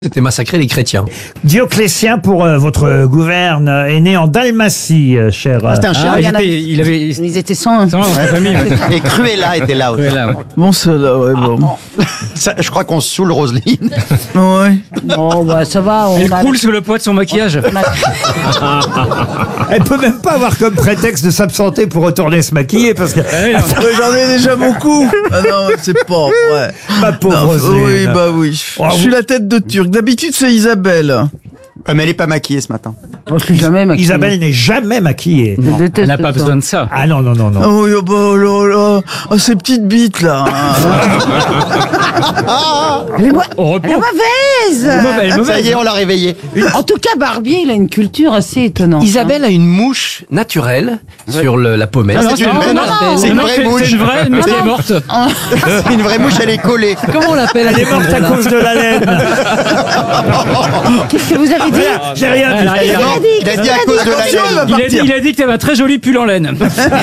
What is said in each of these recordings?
C'était massacrer les chrétiens. Dioclétien, pour votre gouverne, est né en Dalmatie, cher. C'était un chien. Ils étaient 100. Et Cruella était là aussi. Bon, ça là, ouais, bon. Ça, je crois qu'on se saoule, Roselyne. Ouais. Bon, bah, ça va. Elle croule sous le poids de son maquillage. Elle peut même pas avoir comme prétexte de s'absenter pour retourner se maquiller parce que J'en ai déjà beaucoup. Ah non, c'est pas vrai. ma pauvre Non, Roselyne. oui, bah oui. Oh, Je suis la tête de Turc. D'habitude, c'est Isabelle. Mais elle est pas maquillée ce matin. Moi, je suis jamais maquillée. Isabelle n'est jamais maquillée. Je déteste Elle n'a pas ça. besoin de ça. Ah non, non, non, non. Oh, bah, oh là là. Oh, ces petites bites, là. Elle est, Au elle est repos. mauvaise. Elle est mauvaise. Ça y est, on l'a réveillée. En tout cas, Barbier, il a une culture assez étonnante. Isabelle a une mouche naturelle sur la pommette. Ah non, C'est une- non, non, non, c'est une non, vraie c'est mouche. une vraie, mais elle est morte. Une vraie mouche, elle est collée. Comment on l'appelle? Elle est morte à cause de la laine. Qu'est-ce que vous avez dit? J'ai rien dit. Elle a rien dit. Il a dit à cause de la laine. Il a dit que t'avais un très joli pull en laine.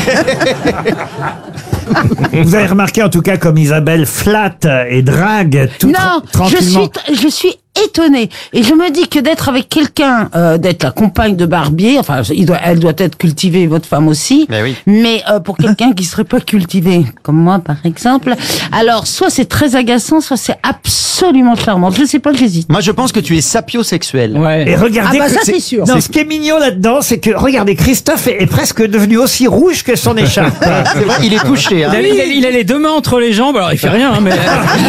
Vous avez remarqué en tout cas comme Isabelle flatte et drague tout Non, tranquillement. je suis étonnée. Et je me dis que d'être avec quelqu'un, d'être la compagne de Barbier, enfin, elle doit être cultivée, votre femme aussi. Mais oui. Mais pour quelqu'un qui serait pas cultivé, comme moi par exemple, alors soit c'est très agaçant, soit c'est absolument charmant. Je sais pas, j'hésite. Moi, je pense que tu es sapiosexuel. Et Ouais. regardez Ah bah que ça, c'est sûr. Non, ce qui est mignon là-dedans, c'est que regardez, Christophe est presque devenu aussi rouge que son écharpe. C'est vrai, il est touché. Hein. Il a les deux mains entre les jambes, alors il fait rien, hein, mais.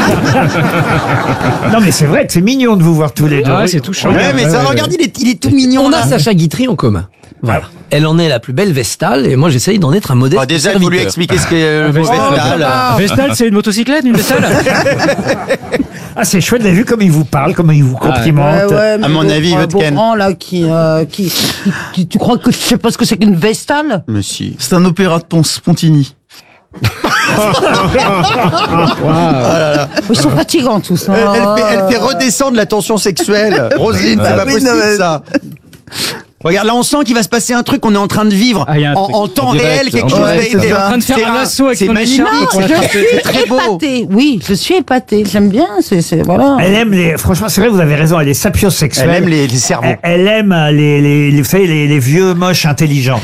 Non, mais c'est vrai que c'est mignon de vous voir tous les deux. Ah ouais, c'est touchant. Ouais, mais ça, regarde, il est tout mignon. On là. a Sacha Guitry en commun. Voilà. Elle en est la plus belle Vestale et moi j'essaye d'en être un modeste Oh, déjà, il faut lui serviteur. expliquer ce qu'est le Vestal. Vestal. Vestal, c'est une motocyclette, une Vestal. Ah, c'est chouette, vous avez vu comment il vous parle, comment il vous complimente. mais mon avis, un votre beau Ken. grand, là, qui, tu crois que je sais pas ce que c'est qu'une Vestale? Mais si. C'est un opéra de Pontini. Ils sont fatigants tous. Hein. Elle fait redescendre la tension sexuelle. Roselyne, c'est Bah pas oui, possible non, mais- ça. Regarde, là, on sent qu'il va se passer un truc qu'on est en train de vivre Ah, il y a un truc. en temps Direct, réel, quelque en chose. direct, d'être- c'est ça. En train de faire un assaut avec c'est ton magnifique. écharpe. Non, je suis C'est très beau. épatée. Oui, je suis épatée. J'aime bien. C'est voilà. Elle aime les. Franchement, c'est vrai, vous avez raison, elle est sapiosexuelle. Elle aime les cerveaux. Elle aime vous savez, les vieux moches intelligents.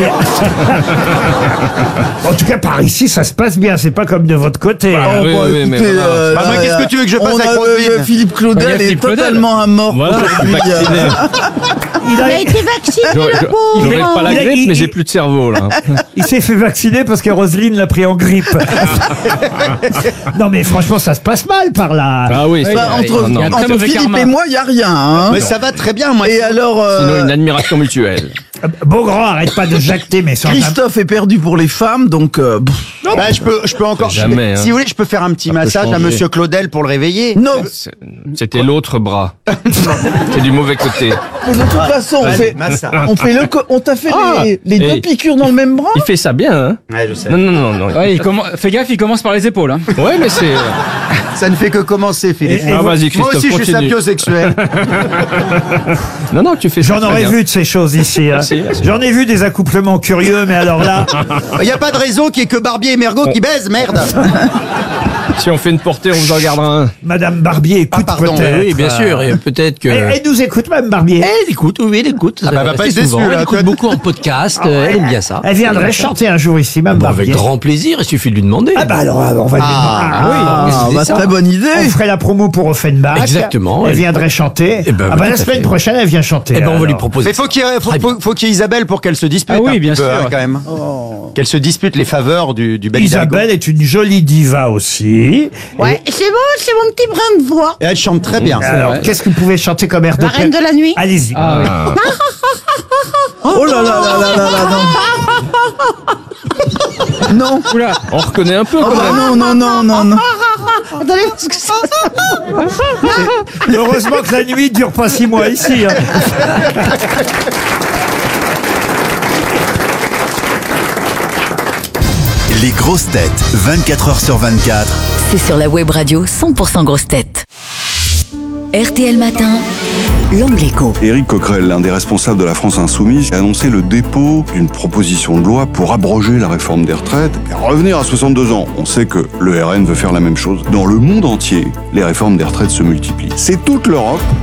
En tout cas, par ici, ça se passe bien. C'est pas comme de votre côté. hein. oui, oui, mais écoutez, voilà. Bah, moi, qu'est-ce que tu veux que je fasse on avec a, Roselyne Philippe Bah, il y Claudel a est Philippe Claudel. totalement à mort Voilà. aujourd'hui. Il, Il a- a été vacciné, le pauvre. J'aurais pas la Il a- grippe, il- mais j'ai plus de cerveau, là. il s'est fait vacciner parce que Roselyne l'a pris en grippe. Non, mais franchement, ça se passe mal par là. Ah oui, Bah, entre non, non. très entre mauvais Philippe karma. et moi, il n'y a rien. Hein. Mais ça va très bien, moi. Et alors, Sinon, une admiration mutuelle. Beaugrand, arrête pas de jacter, mais sans Christophe est perdu pour les femmes, donc... Bah, je peux encore. Jamais, hein. Si vous voulez, je peux faire un petit Ça peut massage à changer. Monsieur Claudel pour le réveiller. non, C'était l'autre bras. C'est du mauvais côté. mais de toute façon, on t'a fait les deux Et- piqûres dans le même bras. Il fait ça bien, hein. Ouais, je sais. Non, non, non, non. Ouais, fais gaffe, il commence par les épaules. Hein. Ouais, mais c'est... Ça ne fait que commencer, Philippe. Et Ah, vas-y, Moi Christophe, aussi, je suis continue. sapiosexuel. Non, non, tu fais ça J'en très aurais bien. vu de ces choses ici. hein. Merci, merci. J'en ai vu des accouplements curieux, mais alors là, Il n'y a pas de réseau qui est que Barbier et Mergot qui baisent, merde. Si on fait une portée, on vous en gardera un. Madame Barbier écoute Ah, pardon. peut-être. Oui, bien sûr, et peut-être que... Elle nous écoute, Madame Barbier. Elle écoute, oui, elle écoute. bah, va pas Assez être déçue, souvent. là, Elle écoute toi. beaucoup en podcast, elle aime bien ça. Elle viendrait chanter un jour ici, Madame Bon, Barbier. avec grand plaisir, il suffit de lui demander. Ah bah alors, on va lui Ah, c'est bah, ça. très bonne on idée. ferait la promo pour Offenbach. Exactement, Elle oui. viendrait chanter. Eh ben, ah bah tout la à semaine fait. prochaine, elle vient chanter. Eh ben, on va lui alors. proposer. Mais faut qu'il y ait Isabelle pour qu'elle se dispute. Ah oui, un bien petit peu, sûr. hein, quand même. Qu'elle se dispute les faveurs du bel Isabelle est une jolie diva aussi. Ouais, c'est mon petit brin de voix. Et elle chante très bien. Alors, qu'est-ce que vous pouvez chanter comme air La reine de la nuit. Allez-y. Ah, oui. Oh là là là là là là, non. Non. Oula. On reconnaît un peu, Oh quand bah même. non, non, non, non, non. Attendez, parce que Heureusement que la nuit dure pas 6 mois ici. hein. Les grosses têtes, 24 heures sur 24. C'est sur la web radio 100% grosses têtes. RTL Matin, l'angle écho. Éric Coquerel, l'un des responsables de la France Insoumise, a annoncé le dépôt d'une proposition de loi pour abroger la réforme des retraites et revenir à 62 ans. On sait que le RN veut faire la même chose. Dans le monde entier, les réformes des retraites se multiplient. C'est toute l'Europe